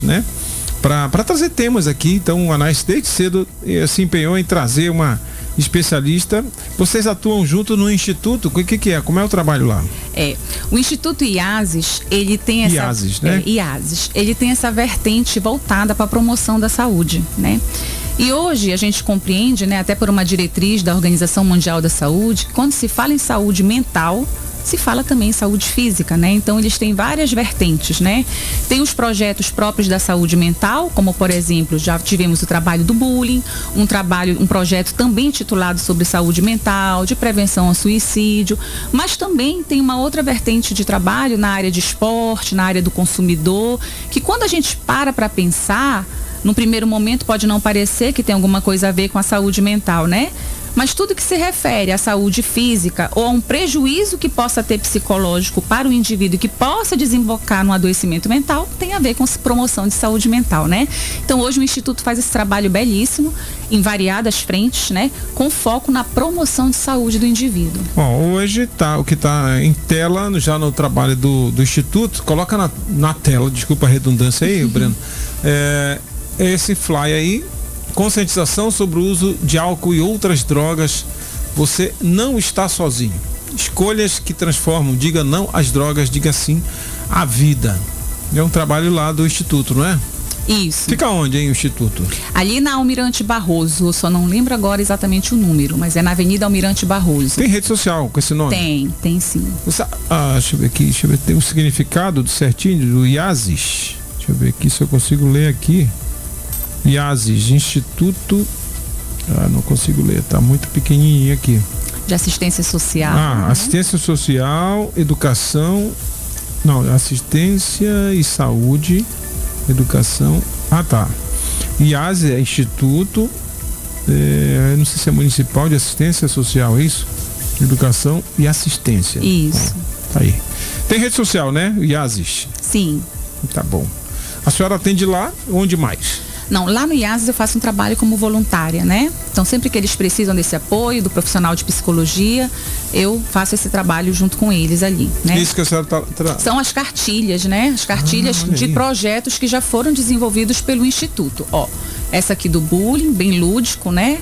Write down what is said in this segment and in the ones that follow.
né? Para trazer temas aqui. Então, a ANAS desde cedo se empenhou em trazer uma especialista. Vocês atuam junto no Instituto? O que é? Como é o trabalho lá? O Instituto IASES, ele tem essa... IASES, né? IASES. Ele tem essa vertente voltada para a promoção da saúde, né? E hoje a gente compreende, né, até por uma diretriz da Organização Mundial da Saúde, quando se fala em saúde mental, se fala também em saúde física, né? Então eles têm várias vertentes, né? Tem os projetos próprios da saúde mental, como por exemplo, já tivemos o trabalho do bullying, um projeto também titulado sobre saúde mental, de prevenção ao suicídio, mas também tem uma outra vertente de trabalho na área de esporte, na área do consumidor, que quando a gente para pensar, no primeiro momento pode não parecer que tem alguma coisa a ver com a saúde mental, né? Mas tudo que se refere à saúde física ou a um prejuízo que possa ter psicológico para o indivíduo que possa desembocar no adoecimento mental, tem a ver com promoção de saúde mental, né? Então hoje o Instituto faz esse trabalho belíssimo, em variadas frentes, né? Com foco na promoção de saúde do indivíduo. Bom, hoje o que está em tela, já no trabalho do Instituto, coloca na tela, desculpa a redundância aí, Breno, esse fly aí, conscientização sobre o uso de álcool e outras drogas. Você não está sozinho. Escolhas que transformam. Diga não às drogas, diga sim à vida. É um trabalho lá do Instituto, não é? Isso. Fica onde, hein, o Instituto? Ali na Almirante Barroso, eu só não lembro agora exatamente o número, mas é na Avenida Almirante Barroso. Tem rede social com esse nome? Tem sim. Deixa eu ver aqui, tem um significado certinho do IASES. Deixa eu ver aqui se eu consigo ler aqui. IASES, Instituto, não consigo ler, tá muito pequenininho aqui. De assistência social. Né? Assistência social, educação, assistência e saúde, educação, tá. IASES é Instituto, não sei se é municipal de assistência social, é isso? Educação e assistência. Isso. Tá aí. Tem rede social, né? IASES? Sim. Tá bom. A senhora atende lá, onde mais? Não, lá no IASES eu faço um trabalho como voluntária, né? Então sempre que eles precisam desse apoio do profissional de psicologia, eu faço esse trabalho junto com eles ali, né? Isso que a senhora São as cartilhas, né? As cartilhas de projetos que já foram desenvolvidos pelo Instituto. Essa aqui do bullying, bem lúdico, né?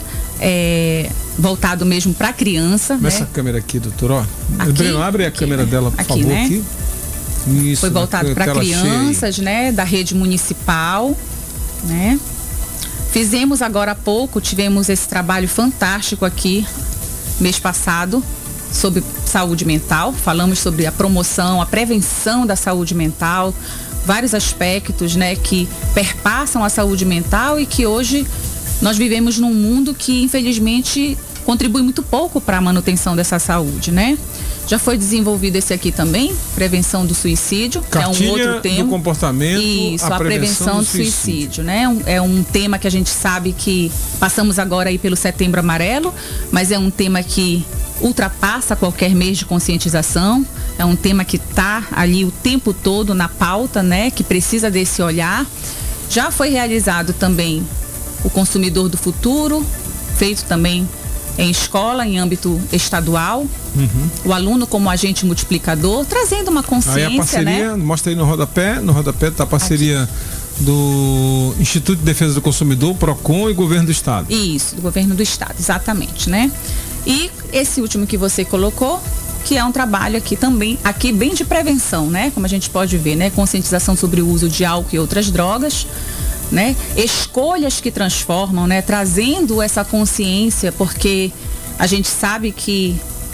Voltado mesmo para criança. Essa câmera aqui, doutor, Breno, abre a câmera dela, por favor, né? aqui. Isso, foi voltado para crianças, né? Da rede municipal, né? Fizemos agora há pouco, tivemos esse trabalho fantástico aqui, mês passado, sobre saúde mental. Falamos sobre a promoção, a prevenção da saúde mental, vários aspectos, né, que perpassam a saúde mental e que hoje nós vivemos num mundo que, infelizmente, contribui muito pouco para a manutenção dessa saúde, né? Já foi desenvolvido esse aqui também, prevenção do suicídio, Cartilha é um outro tema. Do comportamento. Isso, a prevenção do suicídio, né? É um tema que a gente sabe que passamos agora aí pelo Setembro Amarelo, mas é um tema que ultrapassa qualquer mês de conscientização. É um tema que está ali o tempo todo na pauta, né? Que precisa desse olhar. Já foi realizado também o Consumidor do Futuro, feito também em escola, em âmbito estadual, o aluno como agente multiplicador, trazendo uma consciência, aí a parceria, né? Mostra aí no rodapé está a parceria aqui do Instituto de Defesa do Consumidor, PROCON e Governo do Estado. Isso, do Governo do Estado, exatamente, né? E esse último que você colocou, que é um trabalho aqui também, aqui bem de prevenção, né? Como a gente pode ver, né? Conscientização sobre o uso de álcool e outras drogas, né? Escolhas que transformam, né? Trazendo essa consciência, porque a gente sabe que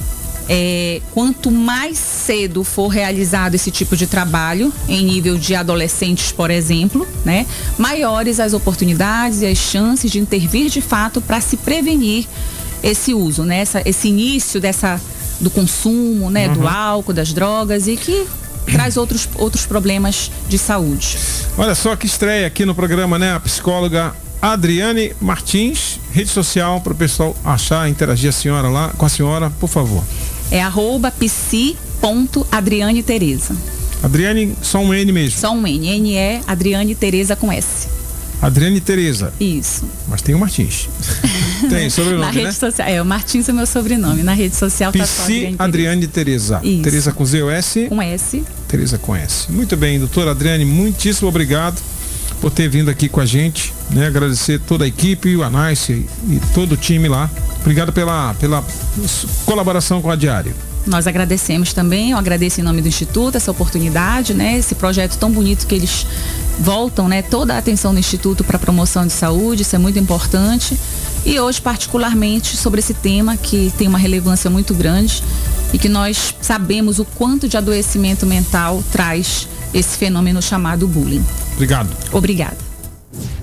quanto mais cedo for realizado esse tipo de trabalho, em nível de adolescentes, por exemplo, né? Maiores as oportunidades e as chances de intervir de fato para se prevenir esse uso, né? Esse início do consumo, né? Do álcool, das drogas, e que traz outros problemas de saúde. Olha só que estreia aqui no programa, né? A psicóloga Adriane Martins, rede social para o pessoal achar, interagir com a senhora, por favor. É @psi.Adriane Tereza. Adriane, só um N mesmo? Só um N. N é Adriane Tereza com S. Adriane Tereza. Isso. Mas tem o Martins. Tem sobrenome, na rede social. O Martins é o meu sobrenome. Na rede social tá só Adriane Tereza. Isso. Tereza com Z ou S? Com S. Tereza com S. Muito bem, doutora Adriane, muitíssimo obrigado por ter vindo aqui com a gente, né? Agradecer toda a equipe, o Anaice e todo o time lá. Obrigado pela colaboração com a Diário. Nós agradecemos também, eu agradeço em nome do Instituto essa oportunidade, né? Esse projeto tão bonito que eles voltam, né? Toda a atenção do Instituto para a promoção de saúde, isso é muito importante. E hoje, particularmente, sobre esse tema que tem uma relevância muito grande e que nós sabemos o quanto de adoecimento mental traz esse fenômeno chamado bullying. Obrigado. Obrigada.